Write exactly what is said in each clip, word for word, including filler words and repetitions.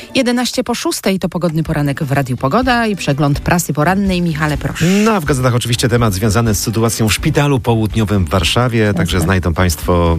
jedenaście po szóstej to pogodny poranek w Radiu Pogoda i przegląd prasy porannej. Michale, proszę. No, a w gazetach oczywiście temat związany z sytuacją w Szpitalu Południowym w Warszawie. Jasne. Także znajdą Państwo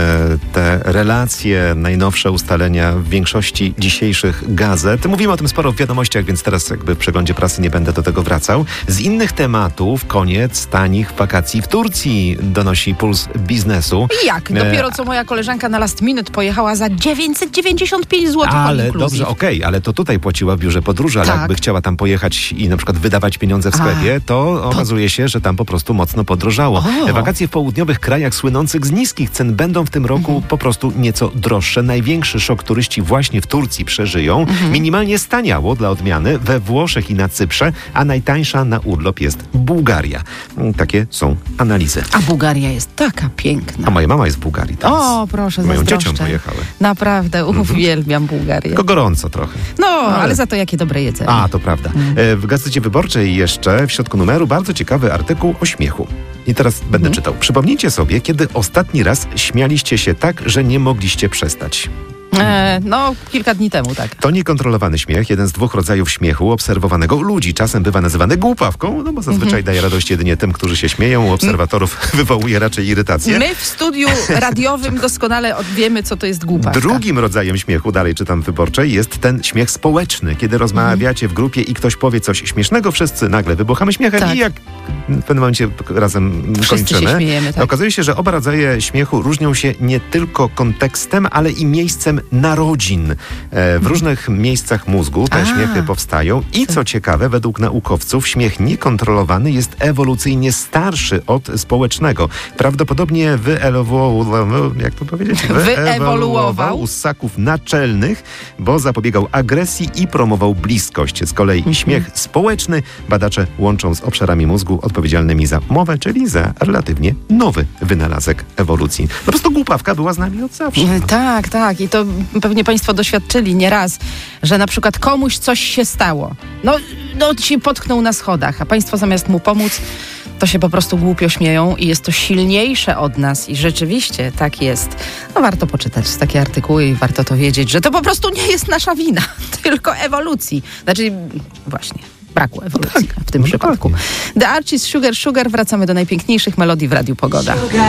e, te relacje, najnowsze ustalenia w większości dzisiejszych gazet. Mówimy o tym sporo w wiadomościach, więc teraz jakby w przeglądzie prasy nie będę do tego wracał. Z innych tematów koniec tanich wakacji w Turcji, donosi Puls Biznesu. Jak? Dopiero co moja koleżanka na last minute pojechała za dziewięćset dziewięćdziesiąt pięć złotych. Ale dobrze, okej, okay, ale to tutaj płaciła w biurze podróży, ale tak. Jakby chciała tam pojechać i na przykład wydawać pieniądze w sklepie, A, to okazuje to... się, że tam po prostu mocno podrożało. O. Wakacje w południowych krajach słynących z niskich cen będą w tym roku mhm. po prostu nieco droższe. Największy szok turyści właśnie w Turcji przeżyją. Mhm. Minimalnie staniało dla odmiany we Włoszech i na Cyprze, a najtańsza na urlop jest Bułgaria. Takie są analizy. A Bułgaria jest taka piękna. A moja mama jest z Bułgarii teraz. O, proszę, moją zazdroszczę. dzieciom pojechały. Naprawdę, uwielbiam Bułgarię. Tylko gorąco trochę. No, ale... ale za to jakie dobre jedzenie. A, to prawda. Mm. W Gazecie Wyborczej jeszcze w środku numeru bardzo ciekawy artykuł o śmiechu. I teraz będę mm. czytał. Przypomnijcie sobie, kiedy ostatni raz śmialiście się tak, że nie mogliście przestać. E, no, kilka dni temu, tak. To niekontrolowany śmiech, jeden z dwóch rodzajów śmiechu obserwowanego u ludzi. Czasem bywa nazywany głupawką, no bo zazwyczaj mm-hmm. daje radość jedynie tym, którzy się śmieją. U obserwatorów wywołuje raczej irytację. My w studiu radiowym doskonale wiemy, co to jest głupawka. Drugim rodzajem śmiechu, dalej czytam w Wyborczej, jest ten śmiech społeczny. Kiedy rozmawiacie w grupie i ktoś powie coś śmiesznego, wszyscy nagle wybuchamy śmiechem tak. i jak w pewnym momencie razem wszyscy kończymy, się śmiejemy, tak. okazuje się, że oba rodzaje śmiechu różnią się nie tylko kontekstem, ale i miejscem narodzin. W różnych miejscach mózgu te A. śmiechy powstają i co ciekawe, według naukowców śmiech niekontrolowany jest ewolucyjnie starszy od społecznego. Prawdopodobnie wyewoluował, jak to powiedzieć? Wyewoluował u ssaków naczelnych, bo zapobiegał agresji i promował bliskość. Z kolei mm-hmm. śmiech społeczny badacze łączą z obszarami mózgu odpowiedzialnymi za mowę, czyli za relatywnie nowy wynalazek ewolucji. No po prostu głupawka była z nami od zawsze. No. Tak, tak. I to pewnie Państwo doświadczyli nieraz, że na przykład komuś coś się stało. No, no się potknął na schodach, a Państwo zamiast mu pomóc, to się po prostu głupio śmieją i jest to silniejsze od nas i rzeczywiście tak jest. No warto poczytać takie artykuły i warto to wiedzieć, że to po prostu nie jest nasza wina, tylko ewolucji. Znaczy, właśnie, braku ewolucji no tak, w tym no przypadku. Dokładnie. The Archies, Sugar Sugar. Wracamy do najpiękniejszych melodii w Radiu Pogoda.